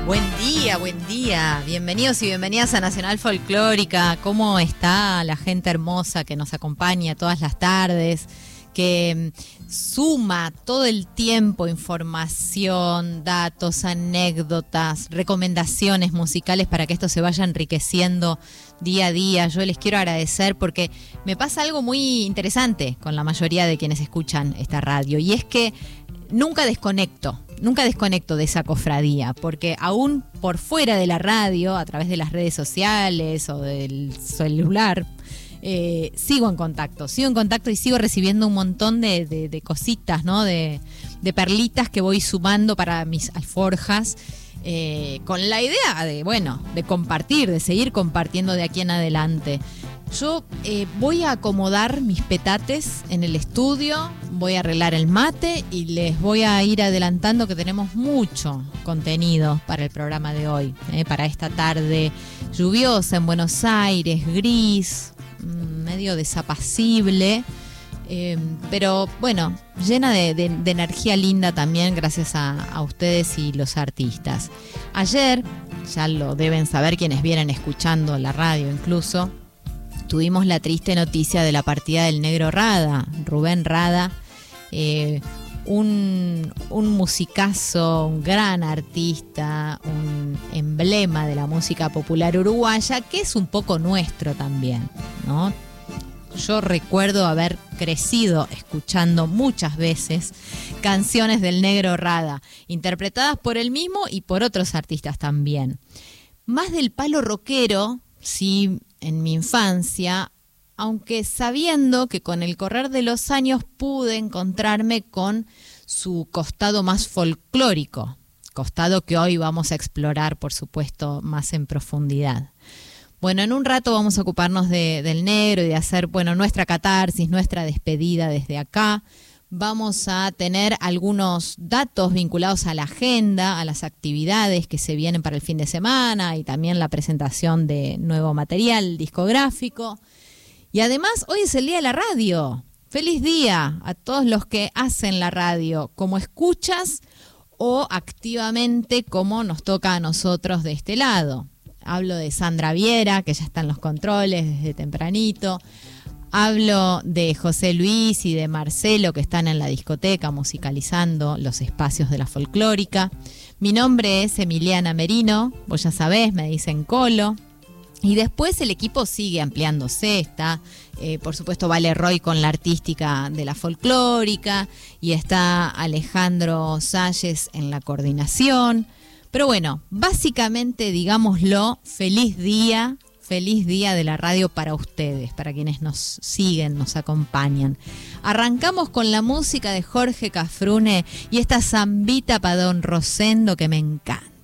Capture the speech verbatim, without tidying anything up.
Buen día, buen día. Bienvenidos y bienvenidas a Nacional Folclórica. ¿Cómo está la gente hermosa que nos acompaña todas las tardes? Que suma todo el tiempo información, datos, anécdotas, recomendaciones musicales para que esto se vaya enriqueciendo día a día. Yo les quiero agradecer porque me pasa algo muy interesante con la mayoría de quienes escuchan esta radio, y es que nunca desconecto. Nunca desconecto de esa cofradía, porque aún por fuera de la radio, a través de las redes sociales o del celular, eh, sigo en contacto, sigo en contacto y sigo recibiendo un montón de, de, de cositas, ¿no? De, de perlitas que voy sumando para mis alforjas, eh, con la idea de, bueno, de compartir, de seguir compartiendo de aquí en adelante. Yo eh, voy a acomodar mis petates en el estudio, voy a arreglar el mate y les voy a ir adelantando que tenemos mucho contenido para el programa de hoy, eh, para esta tarde lluviosa en Buenos Aires, gris, medio desapacible, eh, pero bueno, llena de, de, de energía linda también gracias a, a ustedes y los artistas. Ayer, ya lo deben saber quienes vienen escuchando la radio incluso, tuvimos la triste noticia de la partida del Negro Rada, Rubén Rada, eh, un, un musicazo, un gran artista, un emblema de la música popular uruguaya, que es un poco nuestro también, ¿no? Yo recuerdo haber crecido escuchando muchas veces canciones del Negro Rada, interpretadas por él mismo y por otros artistas también. Más del palo rockero, sí, en mi infancia, aunque sabiendo que con el correr de los años pude encontrarme con su costado más folclórico, costado que hoy vamos a explorar, por supuesto, más en profundidad. Bueno, en un rato vamos a ocuparnos de, del negro y de hacer, bueno, nuestra catarsis, nuestra despedida desde acá. Vamos a tener algunos datos vinculados a la agenda, a las actividades que se vienen para el fin de semana y también la presentación de nuevo material discográfico. Y además, hoy es el Día de la Radio. ¡Feliz día a todos los que hacen la radio como escuchas o activamente como nos toca a nosotros de este lado! Hablo de Sandra Viera, que ya está en los controles desde tempranito. Hablo de José Luis y de Marcelo, que están en la discoteca musicalizando los espacios de la folclórica. Mi nombre es Emiliana Merino, vos ya sabés, me dicen Colo. Y después el equipo sigue ampliándose, está, eh, por supuesto, Vale Roy con la artística de la folclórica, y está Alejandro Salles en la coordinación. Pero bueno, básicamente, digámoslo, feliz día. Feliz día de la radio para ustedes, para quienes nos siguen, nos acompañan. Arrancamos con la música de Jorge Cafrune y esta zambita para Don Rosendo que me encanta.